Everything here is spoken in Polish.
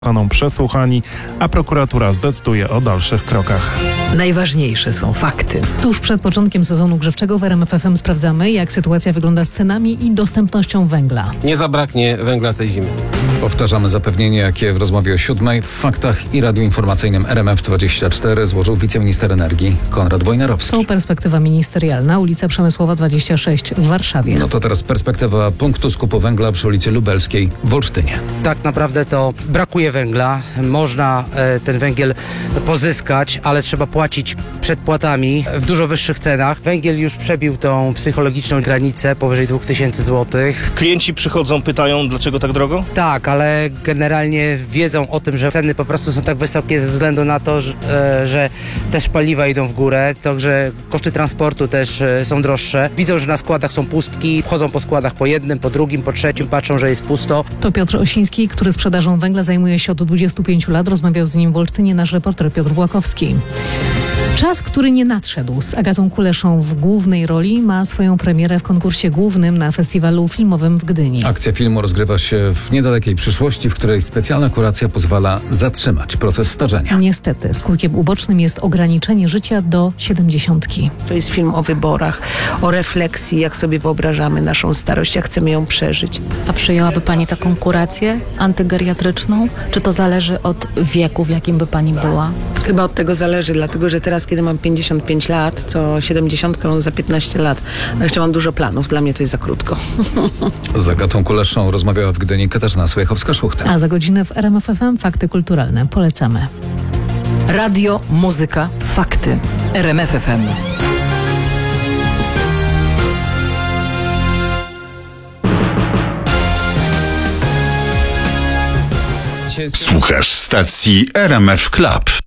Zostaną przesłuchani, a prokuratura zdecyduje o dalszych krokach. Najważniejsze są fakty. Tuż przed początkiem sezonu grzewczego w RMF FM sprawdzamy, jak sytuacja wygląda z cenami i dostępnością węgla. Nie zabraknie węgla tej zimy. Powtarzamy zapewnienie, jakie w rozmowie o 7:00 w Faktach i Radiu Informacyjnym RMF24 złożył wiceminister energii Konrad Wojnarowski. To perspektywa ministerialna, ulica Przemysłowa 26 w Warszawie. No to teraz perspektywa punktu skupu węgla przy ulicy Lubelskiej w Olsztynie. Tak naprawdę to brakuje węgla. Można ten węgiel pozyskać, ale trzeba płacić przedpłatami w dużo wyższych cenach. Węgiel już przebił tą psychologiczną granicę powyżej 2000 zł. Klienci przychodzą, pytają, dlaczego tak drogo? Tak, ale generalnie wiedzą o tym, że ceny po prostu są tak wysokie ze względu na to, że też paliwa idą w górę, także koszty transportu też są droższe. Widzą, że na składach są pustki, chodzą po składach po jednym, po drugim, po trzecim, patrzą, że jest pusto. To Piotr Osiński, który sprzedażą węgla zajmuje się od 25 lat. Rozmawiał z nim w Olsztynie nasz reporter Piotr Błakowski. Czas, który nie nadszedł, z Agatą Kuleszą w głównej roli, ma swoją premierę w konkursie głównym na festiwalu filmowym w Gdyni. Akcja filmu rozgrywa się w niedalekiej przyszłości, w której specjalna kuracja pozwala zatrzymać proces starzenia. Niestety, skutkiem ubocznym jest ograniczenie życia do 70. To jest film o wyborach, o refleksji, jak sobie wyobrażamy naszą starość, jak chcemy ją przeżyć. A przyjęłaby Pani taką kurację antygeriatryczną? Czy to zależy od wieku, w jakim by Pani była? Chyba od tego zależy, dlatego że teraz, kiedy mam 55 lat, to 70 za 15 lat. A jeszcze mam dużo planów, dla mnie to jest za krótko. Z Agatą Kuleszą rozmawiała w Gdyni Katarzyna Słejchowska-Szuchta. A za godzinę w RMF FM Fakty kulturalne. Polecamy. Radio, muzyka, fakty. RMF FM. Słuchasz stacji RMF Club.